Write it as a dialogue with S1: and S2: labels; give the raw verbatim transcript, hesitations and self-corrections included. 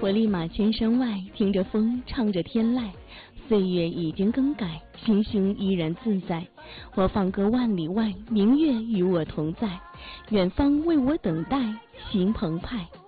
S1: 我立马千山外，听着风，唱着天籁。岁月已经更改，心胸依然自在。我放歌万里外，明月与我同在，远方为我等待，心澎湃。